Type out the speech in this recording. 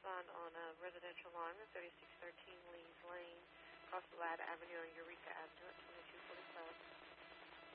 son on a residential lawn at 3613 Lees Lane, across Ladd Avenue and Eureka Avenue at 2245.